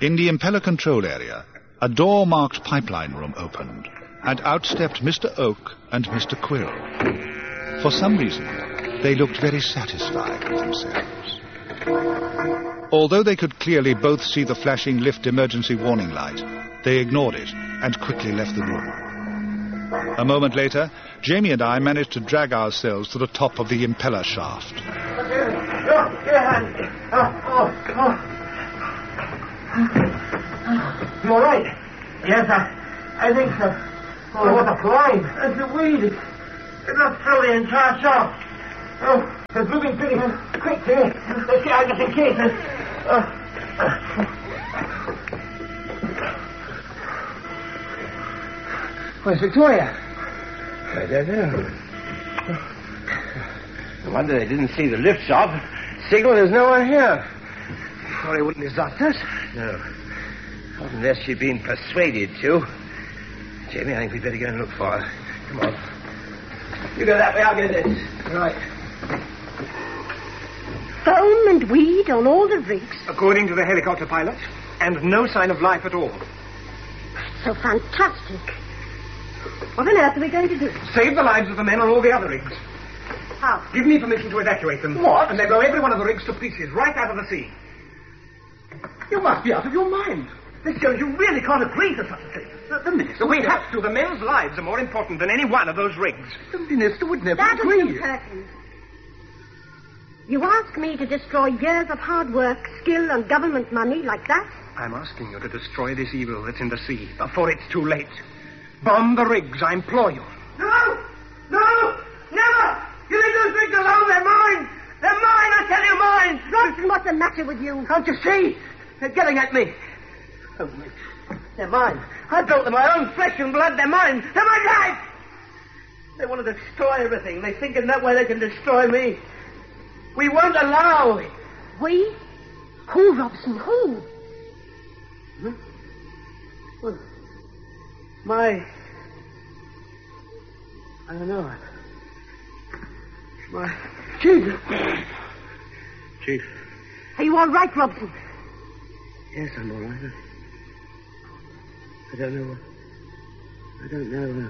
In the impeller control area, a door marked pipeline room opened, and out stepped Mr. Oak and Mr. Quill. For some reason, they looked very satisfied with themselves. Although they could clearly both see the flashing lift emergency warning light, they ignored it and quickly left the room. A moment later, Jamie and I managed to drag ourselves to the top of the impeller shaft. You all right? Yes, I think so. Oh, what a climb. That's the weed. It must fill the entire shaft. Oh, it's moving pretty quick here. Let's get out just in case. Where's Victoria? I don't know. No wonder they didn't see the lift shaft. Signal, there's no one here. Victoria wouldn't desert us. No. Not unless she'd been persuaded to. Jamie, I think we'd better go and look for her. Come on. You go that way, I'll go this. Right. Foam and weed on all the rigs. According to the helicopter pilot, and no sign of life at all. So fantastic. What on earth are we going to do? Save the lives of the men on all the other rigs. How? Give me permission to evacuate them. What? And they blow every one of the rigs to pieces, right out of the sea. You must be out of your mind. Miss Jones, you really can't agree to such a thing. The minister... We have to. The men's lives are more important than any one of those rigs. The minister would never agree. Perkins. You ask me to destroy years of hard work, skill, and government money like that? I'm asking you to destroy this evil that's in the sea before it's too late. Bomb the rigs, I implore you. No! No! Never! You leave those rigs alone, they're mine! They're mine, I tell you, mine! Robson, what's the matter with you? Can't you see? They're getting at me. Oh, they're mine. I built them my own flesh and blood. They're mine. They're my life! They want to destroy everything. They think in that way they can destroy me. We won't allow it. We? Who, Robson? Who? Hmm? Well, my... I don't know. My... Chief. Chief. Are you all right, Robson? Yes, I'm all right. I don't know. I don't know.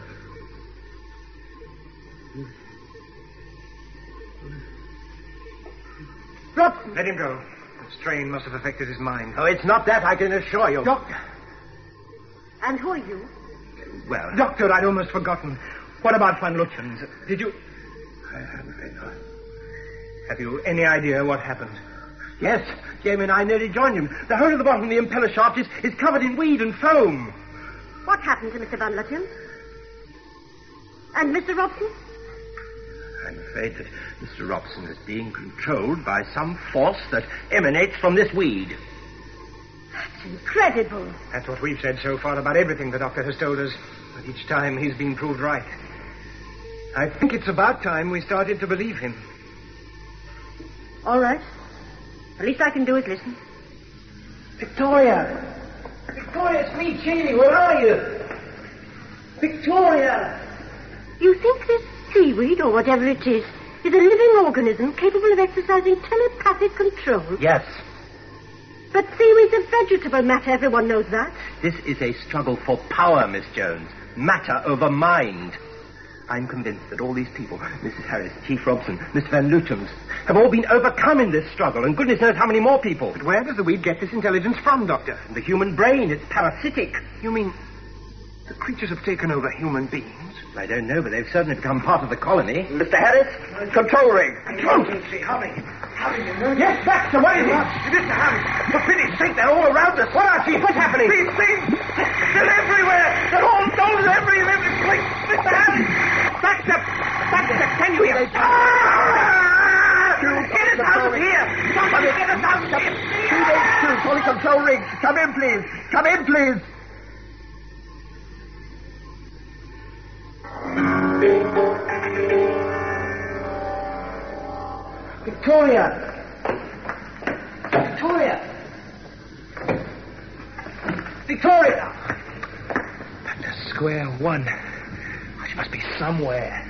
Robson! Let him go. The strain must have affected his mind. Oh, it's not that, I can assure you. Doctor. And who are you? Well... Doctor, I'd almost forgotten. What about Van Lutyens? Did you... I'm afraid not. Have you any idea what happened? Yes, Jamie and I nearly joined him. The whole of the bottom of the impeller shaft is covered in weed and foam. What happened to Mr. Van Lutyens? And Mr. Robson? I'm afraid that Mr. Robson is being controlled by some force that emanates from this weed. That's incredible. That's what we've said so far about everything the doctor has told us. But each time he's been proved right. I think it's about time we started to believe him. All right. The least I can do is listen. Victoria! Victoria, it's me, Cheney. Where are you? Victoria! You think this seaweed, or whatever it is a living organism capable of exercising telepathic control? Yes. But seaweed's a vegetable matter, everyone knows that. This is a struggle for power, Miss Jones. Matter over mind. I'm convinced that all these people, Mrs. Harris, Chief Robson, Miss Van Lutyens, have all been overcome in this struggle, and goodness knows how many more people. But where does the weed get this intelligence from, Doctor? The human brain, it's parasitic. You mean the creatures have taken over human beings? I don't know, but they've certainly become part of the colony. Mr. Harris, control ring. Emergency, hurry. Yes, Baxter, what is it? Mr. Harris, for pity's sake, they're all around us. What are Chief? What's happening? These things, they're everywhere. They're all over every place. Mr. Harris! Baxter, can you hear? Get us out of here! Somebody get us out of here! 282, calling control ring. Come in, please. Come in, please. Victoria! Victoria! Victoria! That's square one. She must be somewhere.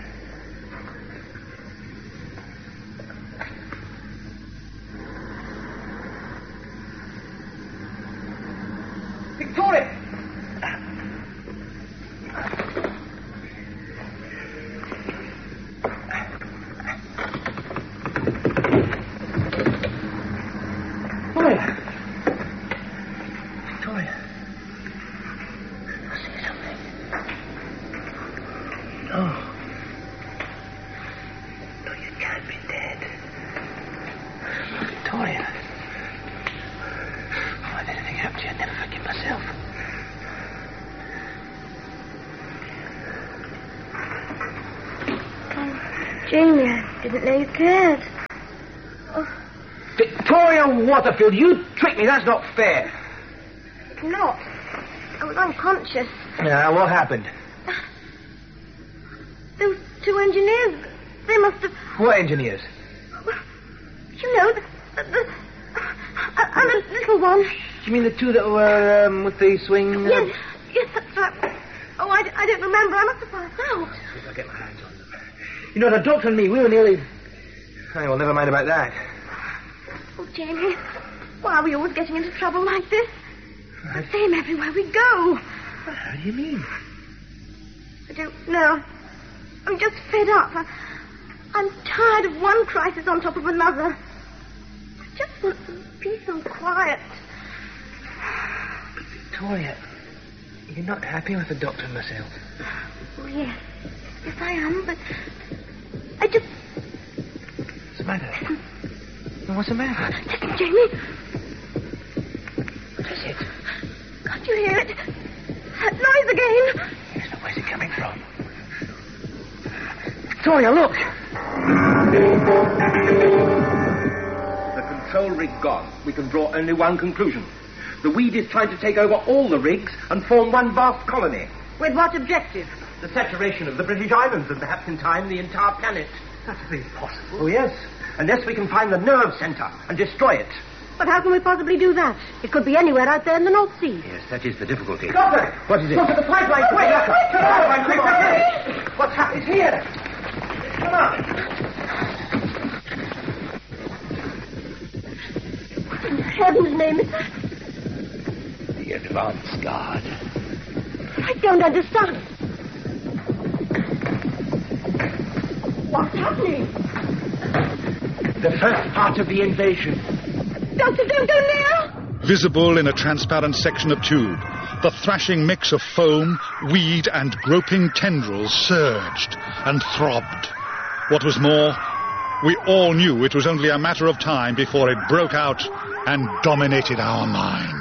didn't know you cared. Oh, Victoria Waterfield, you tricked me. That's not fair. it's not. I was unconscious. Yeah, what happened? Those two engineers, they must have... What engineers? You know, I'm a little one. You mean the two that were with the swing? Yes, that's right. Oh, I don't remember. I must have passed out. I'll get my hands on them. You know, the doctor and me, we were nearly... Oh, well, never mind about that. Oh, Jamie, why are we always getting into trouble like this? The same everywhere we go. How do you mean? I don't know. I'm just fed up. I'm tired of one crisis on top of another. I just want some peace and quiet. But Victoria, you're not happy with the doctor and myself. Oh, yes. Yes, I am, but I just... What's the matter? No, what's the matter? Listen, Jamie. What is it? Can't you hear it? That noise again. Yes, but where's it coming from? Victoria, look! The control rig gone. We can draw only one conclusion. The weed is trying to take over all the rigs and form one vast colony. With what objective? The saturation of the British Islands and perhaps in time the entire planet. That's impossible. Oh, yes. Unless we can find the nerve center and destroy it. But how can we possibly do that? It could be anywhere out there in the North Sea. Yes, that is the difficulty. Doctor! What is it? Look at the pipeline! Quick! Quick! What's happened? It's here! Come on! What in heaven's name is that? The advance guard. I don't understand. What's happening? The first part of the invasion. Doctor, don't go near! Visible in a transparent section of tube, the thrashing mix of foam, weed, and groping tendrils surged and throbbed. What was more, we all knew it was only a matter of time before it broke out and dominated our minds.